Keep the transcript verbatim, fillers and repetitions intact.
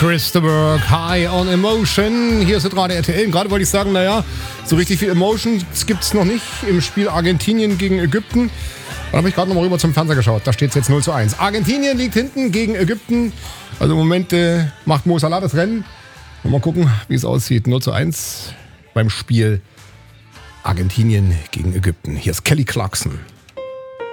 Christopher, High on Emotion. Hier ist gerade R T L. Gerade wollte ich sagen, naja, so richtig viel Emotions gibt es noch nicht im Spiel Argentinien gegen Ägypten. Dann habe ich gerade noch mal rüber zum Fernseher geschaut. Da steht es jetzt null zu eins. Argentinien liegt hinten gegen Ägypten. Also im Moment äh, macht Mo Salah das Rennen. Mal gucken, wie es aussieht. null zu eins beim Spiel Argentinien gegen Ägypten. Hier ist Kelly Clarkson.